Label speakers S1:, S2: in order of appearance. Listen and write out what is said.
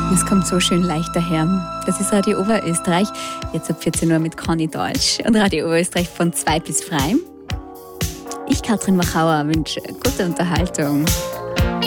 S1: Es kommt so schön leicht daher. Das ist Radio Oberösterreich, jetzt ab 14 Uhr mit Conny Deutsch und Radio Oberösterreich von 2 bis frei. Ich, Katrin Machauer, wünsche gute Unterhaltung.